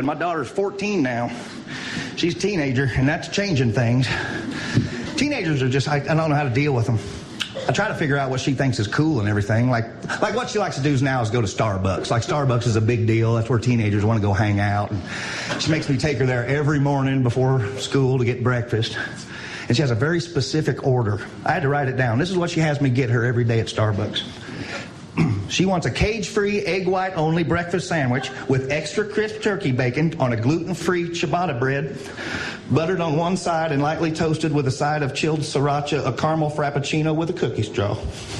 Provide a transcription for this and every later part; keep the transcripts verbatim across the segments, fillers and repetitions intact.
eleven. My daughter's fourteen now. She's a teenager, and that's changing things. Teenagers are just, I, I don't know how to deal with them. I try to figure out what she thinks is cool and everything. Like, like what she likes to do now is go to Starbucks. Like, Starbucks is a big deal. That's where teenagers want to go hang out. And she makes me take her there every morning before school to get breakfast. And she has a very specific order. I had to write it down. This is what she has me get her every day at Starbucks. She wants a cage-free, egg-white-only breakfast sandwich with extra crisp turkey bacon on a gluten-free ciabatta bread, buttered on one side and lightly toasted with a side of chilled sriracha, a caramel frappuccino with a cookie straw.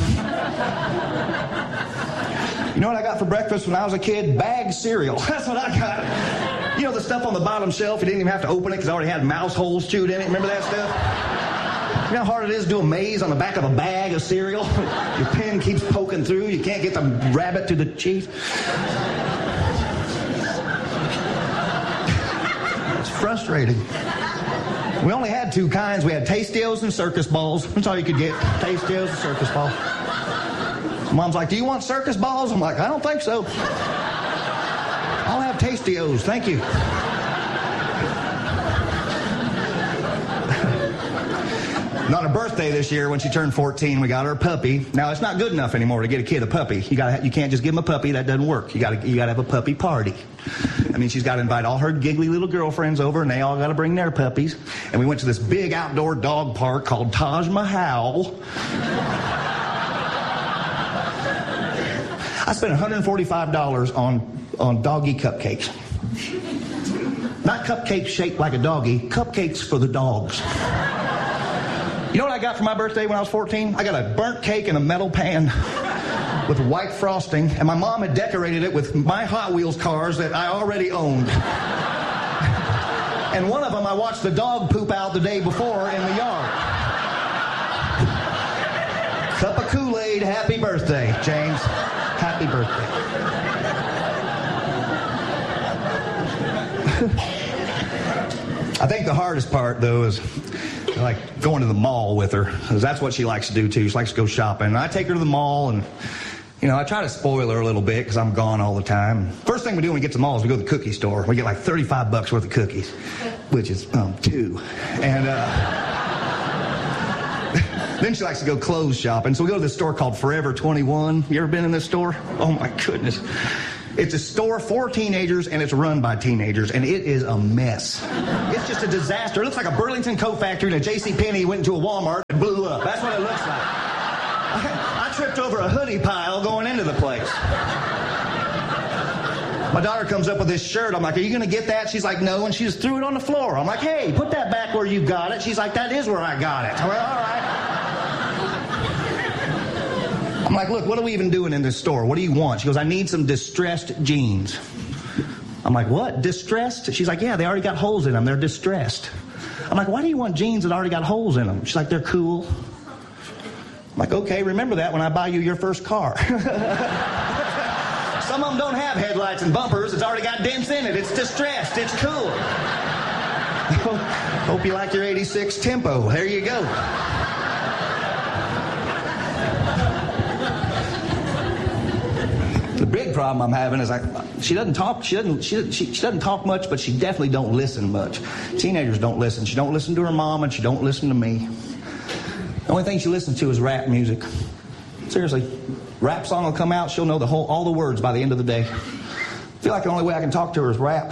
You know what I got for breakfast when I was a kid? Bagged cereal. That's what I got. You know the stuff on the bottom shelf? You didn't even have to open it because it already had mouse holes chewed in it. Remember that stuff? You know how hard it is to do a maze on the back of a bag of cereal? Your pen keeps poking through. You can't get the rabbit to the cheese. It's frustrating. We only had two kinds. We had Tastios and circus balls. That's all you could get. Tastios and circus balls. Mom's like, do you want circus balls? I'm like, I don't think so. I'll have Tastios. Thank you. And on her birthday this year, when she turned fourteen, we got her a puppy. Now, it's not good enough anymore to get a kid a puppy. You got you can't just give him a puppy. That doesn't work. You got you got to have a puppy party. I mean, she's got to invite all her giggly little girlfriends over, and they all got to bring their puppies. And we went to this big outdoor dog park called Taj Mahal. I spent one hundred forty-five dollars on, on doggy cupcakes. Not cupcakes shaped like a doggy, cupcakes for the dogs. You know what I got for my birthday when I was fourteen? I got a burnt cake in a metal pan with white frosting, and my mom had decorated it with my Hot Wheels cars that I already owned. And one of them I watched the dog poop out the day before in the yard. Cup of Kool-Aid, happy birthday, James. Happy birthday. I think the hardest part, though, is like going to the mall with her, because that's what she likes to do too. She likes to go shopping. And I take her to the mall, and you know, I try to spoil her a little bit because I'm gone all the time. First thing we do when we get to the mall is we go to the cookie store. We get like thirty-five bucks worth of cookies, which is um, two. And uh, then she likes to go clothes shopping. So we go to this store called Forever twenty-one. You ever been in this store? Oh my goodness. It's a store for teenagers, and it's run by teenagers, and it is a mess. It's just a disaster. It looks like a Burlington coat factory and a JCPenney went into a Walmart and blew up. That's what it looks like. I, I tripped over a hoodie pile going into the place. My daughter comes up with this shirt. I'm like, are you going to get that? She's like, no, and she just threw it on the floor. I'm like, hey, put that back where you got it. She's like, that is where I got it. I'm like, all right. I'm like, look, what are we even doing in this store? What do you want? She goes, I need some distressed jeans. I'm like, what? Distressed? She's like, yeah, they already got holes in them. They're distressed. I'm like, why do you want jeans that already got holes in them? She's like, they're cool. I'm like, okay, remember that when I buy you your first car. Some of them don't have headlights and bumpers. It's already got dents in it. It's distressed. It's cool. Hope you like your eighty-six Tempo. There you go. The big problem I'm having is like she doesn't talk. She doesn't. She, she she doesn't talk much, but she definitely don't listen much. Teenagers don't listen. She don't listen to her mom, and she don't listen to me. The only thing she listens to is rap music. Seriously, rap song will come out. She'll know the whole all the words by the end of the day. I feel like the only way I can talk to her is rap.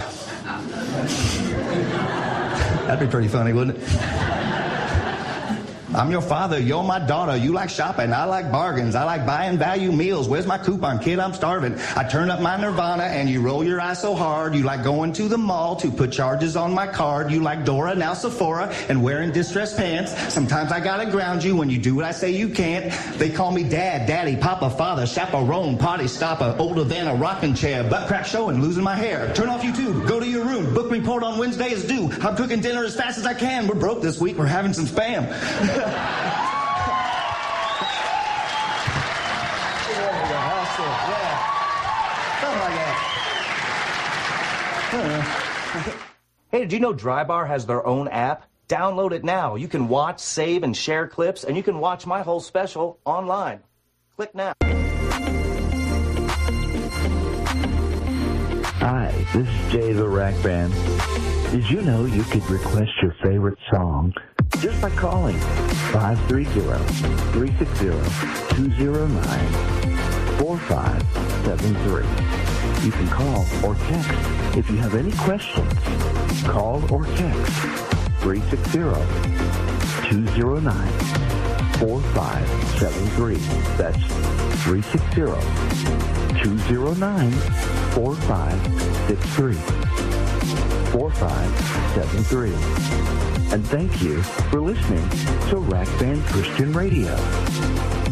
That'd be pretty funny, wouldn't it? I'm your father, you're my daughter. You like shopping, I like bargains. I like buying value meals. Where's my coupon? Kid, I'm starving. I turn up my Nirvana and you roll your eyes so hard. You like going to the mall to put charges on my card. You like Dora, now Sephora, and wearing distressed pants. Sometimes I gotta ground you when you do what I say you can't. They call me dad, daddy, papa, father, chaperone, party stopper, older than a rocking chair, butt crack showing, losing my hair. Turn off YouTube, go to your room, book report on Wednesday is due. I'm cooking dinner as fast as I can. We're broke this week, we're having some spam. Hey, did you know Drybar has their own app? Download it now. You can watch, save, and share clips, and you can watch my whole special online. Click now. Hi, Hi, this is Jay the Rack Band. Did you know you could request your favorite song just by calling five three zero, three six zero, two zero nine, four five seven three. You can call or text if you have any questions. Call or text three six zero, two zero nine, four five seven three. That's three six zero, two zero nine, four five six three. four five seven three. And thank you for listening to Rack Band Christian Radio.